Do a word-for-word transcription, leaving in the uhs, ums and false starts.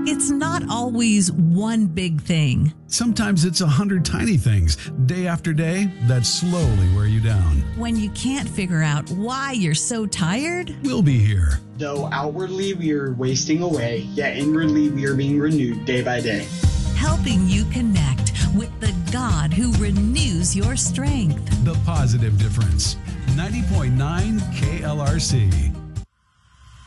It's not always one big thing. Sometimes it's a hundred tiny things, day after day, that slowly wear you down. When you can't figure out why you're so tired, we'll be here. Though outwardly we are wasting away, yet inwardly we are being renewed day by day. Helping you connect with the God who renews your strength. The Positive Difference. ninety point nine K L R C.